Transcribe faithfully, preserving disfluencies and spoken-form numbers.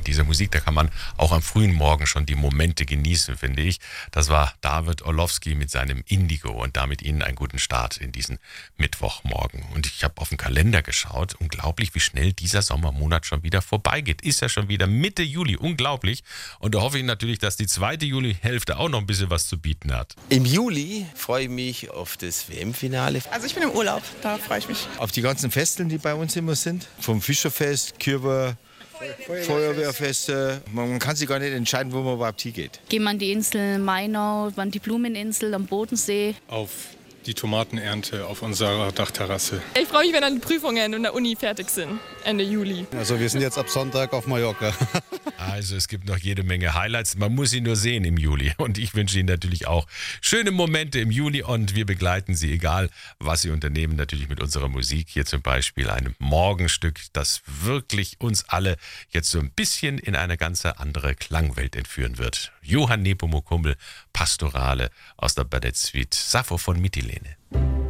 mit dieser Musik, da kann man auch am frühen Morgen schon die Momente genießen, finde ich. Das war David Orlowski mit seinem Indigo und damit Ihnen einen guten Start in diesen Mittwochmorgen. Und ich habe auf den Kalender geschaut, unglaublich, wie schnell dieser Sommermonat schon wieder vorbeigeht. Ist ja schon wieder Mitte Juli, unglaublich. Und da hoffe ich natürlich, dass die zweite Julihälfte auch noch ein bisschen was zu bieten hat. Im Juli freue ich mich auf das W M-Finale. Also ich bin im Urlaub, da freue ich mich. Auf die ganzen Festeln, die bei uns immer sind. Vom Fischerfest, Kürber, Feuerwehrfeste. Man kann sich gar nicht entscheiden, wo man überhaupt hingeht. Gehen wir an die Insel Mainau, an die Blumeninsel am Bodensee. Auf die Tomatenernte auf unserer Dachterrasse. Ich freue mich, wenn dann die Prüfungen in der Uni fertig sind, Ende Juli. Also wir sind jetzt ab Sonntag auf Mallorca. Also es gibt noch jede Menge Highlights. Man muss sie nur sehen im Juli. Und ich wünsche Ihnen natürlich auch schöne Momente im Juli. Und wir begleiten Sie, egal was Sie unternehmen, natürlich mit unserer Musik. Hier zum Beispiel einem Morgenstück, das wirklich uns alle jetzt so ein bisschen in eine ganz andere Klangwelt entführen wird. Johann Nepomuk Hummel, Pastorale aus der Ballettsuite Sappho von Mytilene.